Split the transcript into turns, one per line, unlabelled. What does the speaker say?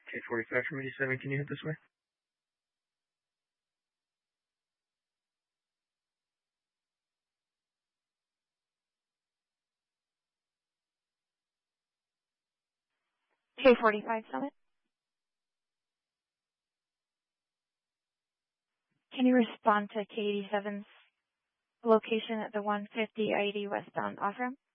K45 from 87, can you hit this way?
K45 Summit. Can you respond to K87's location at the 150 I-80 westbound off-ramp?